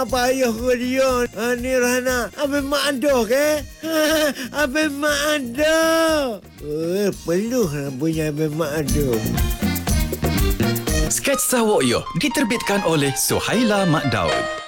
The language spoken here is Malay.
payah ke dia. Ni Rahana. Abang mak ada ke? Abang mak ada. Perlu punya abang mak ada. Sketsa Wok Yo diterbitkan oleh Suhaila Mak Daud.